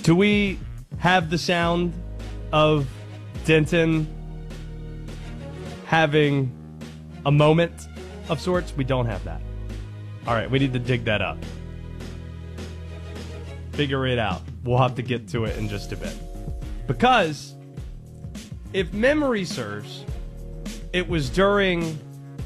Do we have the sound of Denton having a moment of sorts? We don't have that. All right, we need to dig that up. Figure it out. We'll have to get to it in just a bit. Because if memory serves, it was during...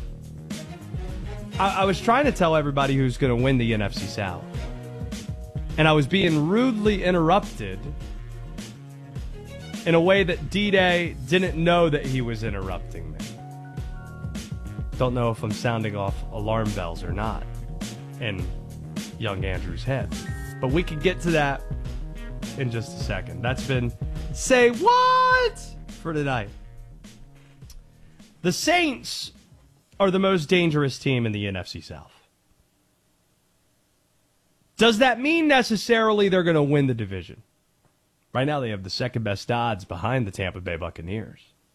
I was trying to tell everybody who's going to win the NFC South. And I was being rudely interrupted in a way that D-Day didn't know that he was interrupting me. Don't know if I'm sounding off alarm bells or not in young Andrew's head. But we can get to that in just a second. That's been Say What for tonight. The Saints are the most dangerous team in the NFC South. Does that mean necessarily they're going to win the division? Right now they have the second best odds behind the Tampa Bay Buccaneers.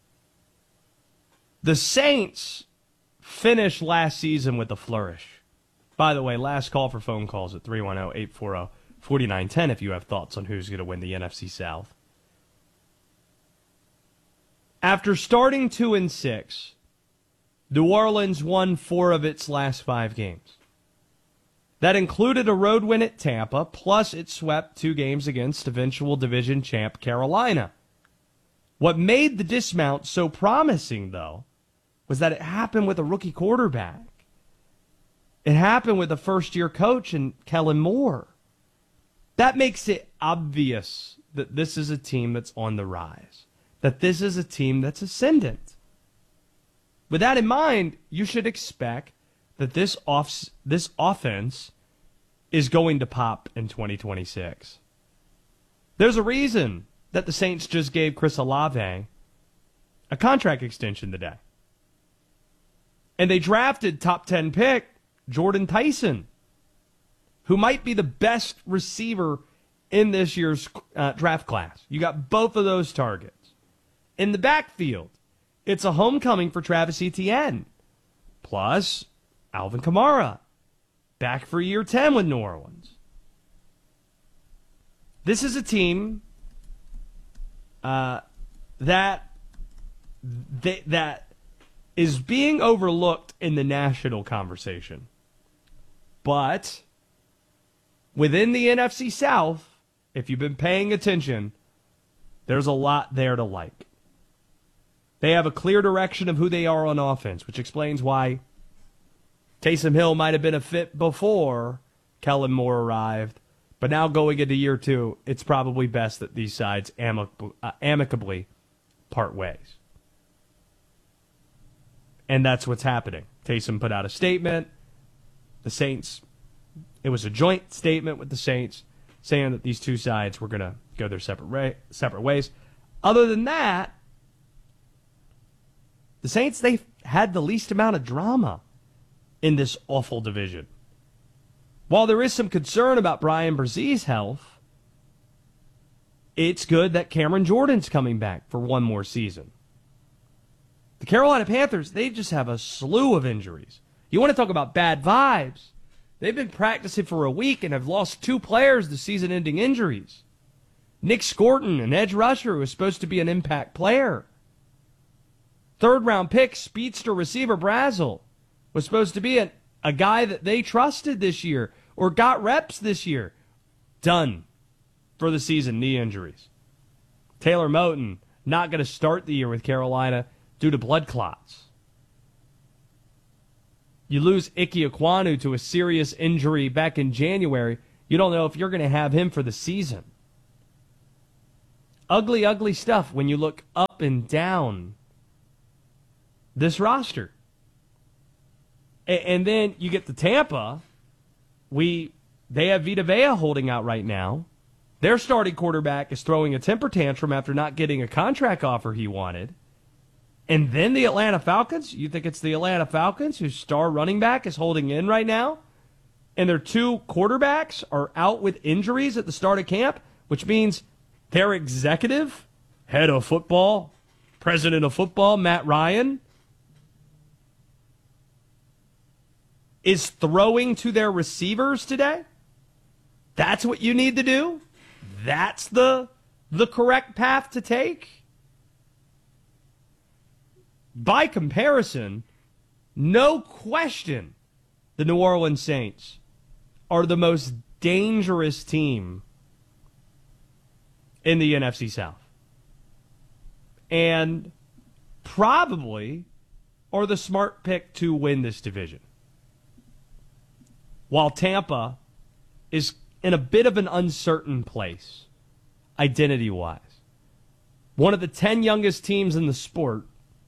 The Saints finished last season with a flourish. By the way, last call for phone calls at 310-840-4910 if you have thoughts on who's going to win the NFC South. After starting 2-6, New Orleans won 4 of its last 5 games. That included a road win at Tampa, plus it swept 2 games against eventual division champ Carolina. What made the dismount so promising, though, was that it happened with a rookie quarterback. It happened with a first-year coach in Kellen Moore. That makes it obvious that this is a team that's on the rise, that this is a team that's ascendant. With that in mind, you should expect that this offense is going to pop in 2026. There's a reason that the Saints just gave Chris Olave a contract extension today. And they drafted top 10 pick Jordan Tyson, who might be the best receiver in this year's draft class. You got both of those targets. In the backfield, it's a homecoming for Travis Etienne. Plus, Alvin Kamara, back for year 10 with New Orleans. This is a team that is being overlooked in the national conversation. But within the NFC South, if you've been paying attention, there's a lot there to like. They have a clear direction of who they are on offense, which explains why Taysom Hill might have been a fit before Kellen Moore arrived, but now going into year 2, it's probably best that these sides amicably part ways. And that's what's happening. Taysom put out a statement. The Saints, it was a joint statement with the Saints saying that these two sides were going to go their separate ways. Other than that, the Saints, they had the least amount of drama in this awful division. While there is some concern about Brian Brezee's health, it's good that Cameron Jordan's coming back for one more season. The Carolina Panthers, they just have a slew of injuries. You want to talk about bad vibes? They've been practicing for a week and have lost 2 players to season-ending injuries. Nick Scorton, an edge rusher who was supposed to be an impact player. Third-round pick, speedster receiver Brazel, was supposed to be a guy that they trusted this year or got reps this year. Done for the season, knee injuries. Taylor Moton, not going to start the year with Carolina due to blood clots. You lose Ike Ekwonu to a serious injury back in January. You don't know if you're going to have him for the season. Ugly, ugly stuff when you look up and down this roster. And then you get to Tampa. They have Vita Vea holding out right now. Their starting quarterback is throwing a temper tantrum after not getting a contract offer he wanted. And then the Atlanta Falcons, you think it's the Atlanta Falcons whose star running back is holding in right now? And their 2 quarterbacks are out with injuries at the start of camp, which means their executive, head of football, president of football, Matt Ryan, is throwing to their receivers today? That's what you need to do? that's the correct path to take? By comparison, no question, the New Orleans Saints are the most dangerous team in the NFC South. And probably are the smart pick to win this division. While Tampa is in a bit of an uncertain place, identity-wise. One of the 10 youngest teams in the sport,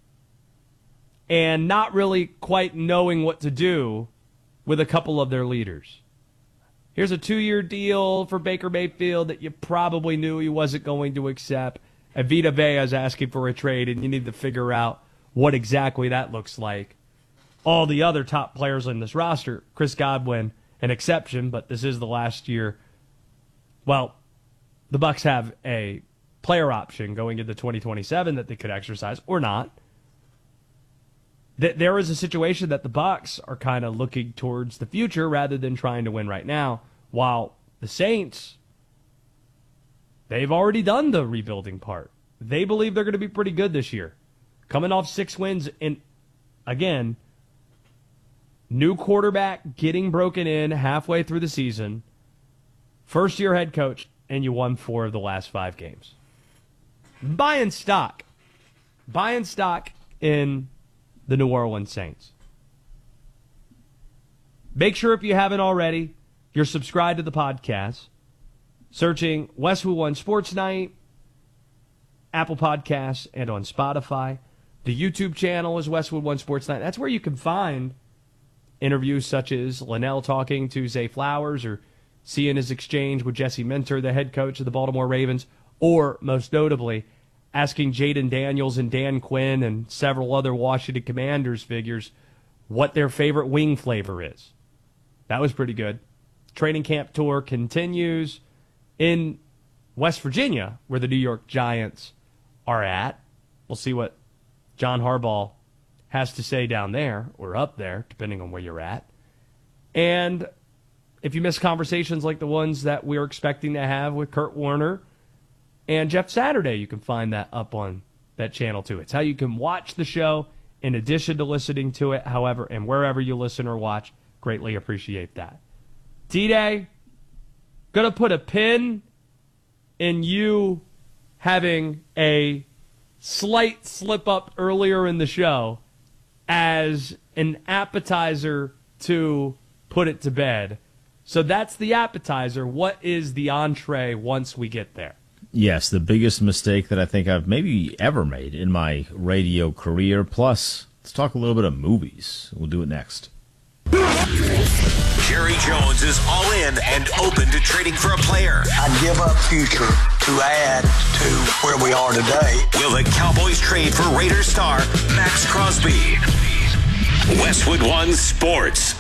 and not really quite knowing what to do with a couple of their leaders. Here's a 2-year deal for Baker Mayfield that you probably knew he wasn't going to accept. And Vita Vea is asking for a trade, and you need to figure out what exactly that looks like. All the other top players on this roster, Chris Godwin, an exception, but this is the last year. Well, the Bucs have a player option going into 2027 that they could exercise or not. There is a situation that the Bucs are kind of looking towards the future rather than trying to win right now, while the Saints, they've already done the rebuilding part. They believe they're going to be pretty good this year. Coming off 6 wins, and again, new quarterback getting broken in halfway through the season, first-year head coach, and you won 4 of the last 5 games. Buying stock in the New Orleans Saints. Make sure, if you haven't already, you're subscribed to the podcast, searching Westwood One Sports Night, Apple Podcasts, and on Spotify. The YouTube channel is Westwood One Sports Night. That's where you can find interviews such as Linnell talking to Zay Flowers, or seeing his exchange with Jesse Minter, the head coach of the Baltimore Ravens, or, most notably, asking Jaden Daniels and Dan Quinn and several other Washington Commanders figures what their favorite wing flavor is. That was pretty good. Training camp tour continues in West Virginia, where the New York Giants are at. We'll see what John Harbaugh has to say down there, or up there, depending on where you're at. And if you miss conversations like the ones that we're expecting to have with Kurt Warner and Jeff Saturday, you can find that up on that channel too. It's how you can watch the show in addition to listening to it, however, and wherever you listen or watch. Greatly appreciate that. D-Day, gonna put a pin in you having a slight slip up earlier in the show as an appetizer to put it to bed. So that's the appetizer. What is the entree once we get there? Yes, the biggest mistake that I think I've maybe ever made in my radio career. Plus, let's talk a little bit of movies. We'll do it next. Jerry Jones is all in and open to trading for a player. I'd give up future to add to where we are today. Will the Cowboys trade for Raiders star Max Crosby? Westwood One Sports.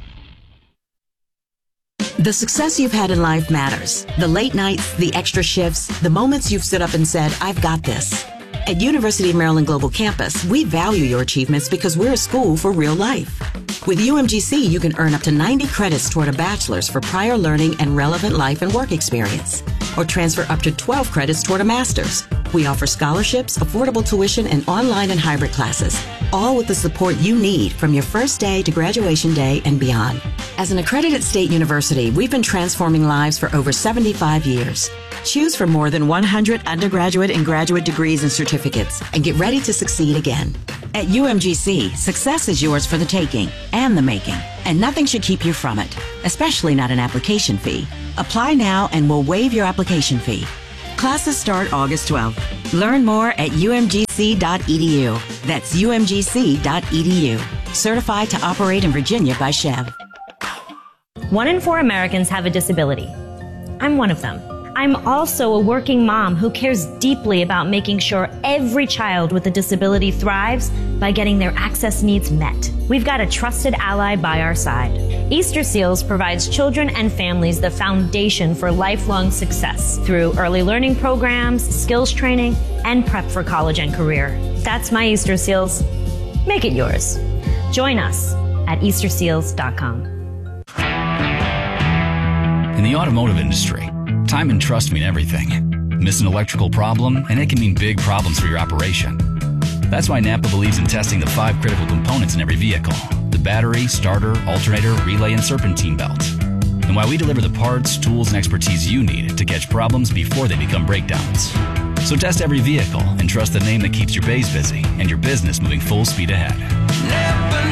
The success you've had in life matters. The late nights, the extra shifts, the moments you've stood up and said, I've got this. At University of Maryland Global Campus, we value your achievements because we're a school for real life. With UMGC, you can earn up to 90 credits toward a bachelor's for prior learning and relevant life and work experience, or transfer up to 12 credits toward a master's. We offer scholarships, affordable tuition, and online and hybrid classes, all with the support you need from your first day to graduation day and beyond. As an accredited state university, we've been transforming lives for over 75 years. Choose from more than 100 undergraduate and graduate degrees and certificates, and get ready to succeed again. At UMGC, success is yours for the taking and the making, and nothing should keep you from it, especially not an application fee. Apply now and we'll waive your application fee. Classes start August 12th. Learn more at umgc.edu. That's umgc.edu. Certified to operate in Virginia by Chev. 1 in 4 Americans have a disability. I'm one of them. I'm also a working mom who cares deeply about making sure every child with a disability thrives by getting their access needs met. We've got a trusted ally by our side. Easter Seals provides children and families the foundation for lifelong success through early learning programs, skills training, and prep for college and career. That's my Easter Seals. Make it yours. Join us at easterseals.com. In the automotive industry, Time and trust mean everything. Miss an electrical problem, and it can mean big problems for your operation. That's why Napa believes in testing the 5 critical components in every vehicle: the battery, starter, alternator, relay, and serpentine belt. And why we deliver the parts, tools, and expertise you need to catch problems before they become breakdowns. So test every vehicle and trust the name that keeps your bays busy and your business moving full speed ahead. Napa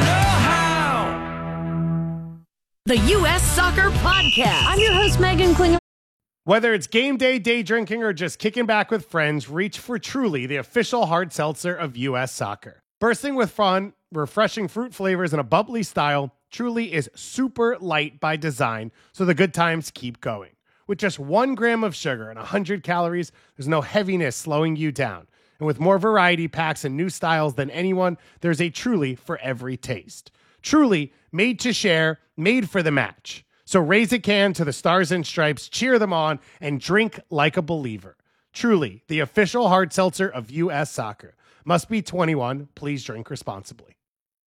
know-how. The U.S. Soccer Podcast. I'm your host, Megan Klinger. Whether it's game day, day drinking, or just kicking back with friends, reach for Truly, the official hard seltzer of U.S. Soccer. Bursting with fun, refreshing fruit flavors, and a bubbly style, Truly is super light by design, so the good times keep going. With just 1 gram of sugar and 100 calories, there's no heaviness slowing you down. And with more variety packs and new styles than anyone, there's a Truly for every taste. Truly, made to share, made for the match. So raise a can to the Stars and Stripes, cheer them on, and drink like a believer. Truly, the official hard seltzer of U.S. Soccer. Must be 21. Please drink responsibly.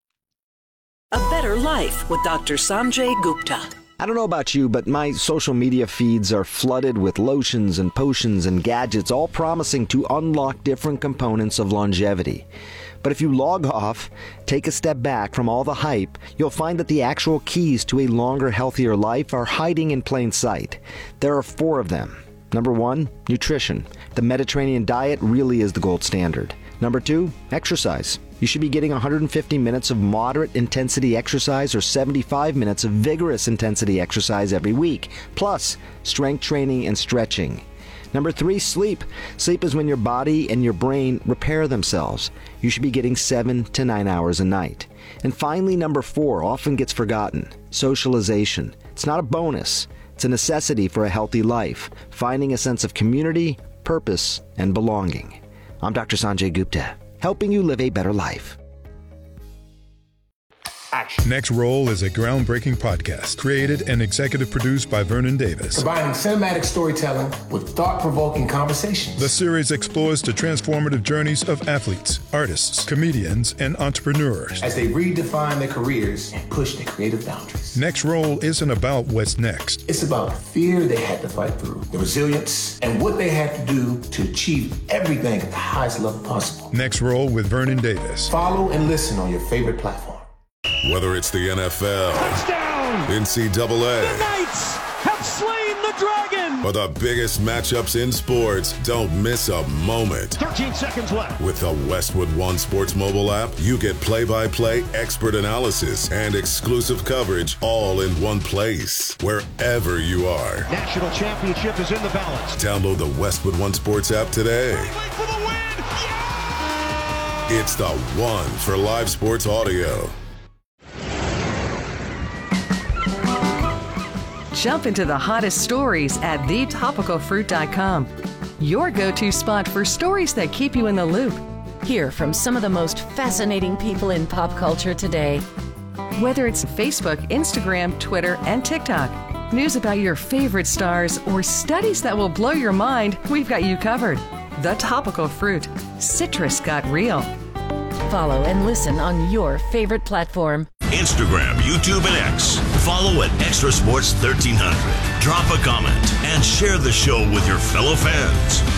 A Better Life with Dr. Sanjay Gupta. I don't know about you, but my social media feeds are flooded with lotions and potions and gadgets, all promising to unlock different components of longevity. But if you log off, take a step back from all the hype, you'll find that the actual keys to a longer, healthier life are hiding in plain sight. There are 4 of them. Number 1, nutrition. The Mediterranean diet really is the gold standard. Number 2, exercise. You should be getting 150 minutes of moderate intensity exercise or 75 minutes of vigorous intensity exercise every week, plus strength training and stretching. Number 3, sleep. Sleep is when your body and your brain repair themselves. You should be getting 7 to 9 hours a night. And finally, number 4 often gets forgotten: socialization. It's not a bonus. It's a necessity for a healthy life, finding a sense of community, purpose, and belonging. I'm Dr. Sanjay Gupta, helping you live a better life. Action. Next Roll is a groundbreaking podcast created and executive produced by Vernon Davis. Combining cinematic storytelling with thought-provoking conversations. The series explores the transformative journeys of athletes, artists, comedians, and entrepreneurs as they redefine their careers and push their creative boundaries. Next Roll isn't about what's next. It's about the fear they had to fight through, the resilience, and what they had to do to achieve everything at the highest level possible. Next Roll with Vernon Davis. Follow and listen on your favorite platform. Whether it's the NFL, touchdown, NCAA, the Knights have slain the dragon, or the biggest matchups in sports, don't miss a moment. 13 seconds left. With the Westwood One Sports mobile app, you get play-by-play expert analysis and exclusive coverage all in one place, wherever you are. National championship is in the balance. Download the Westwood One Sports app today. For the win. Yeah! It's the one for live sports audio. Jump into the hottest stories at thetopicalfruit.com. Your go-to spot for stories that keep you in the loop. Hear from some of the most fascinating people in pop culture today. Whether it's Facebook, Instagram, Twitter, and TikTok, news about your favorite stars, or studies that will blow your mind, we've got you covered. The Topical Fruit. Citrus got real. Follow and listen on your favorite platform. Instagram, YouTube, and X. Follow at Extra Sports 1300. Drop a comment and share the show with your fellow fans.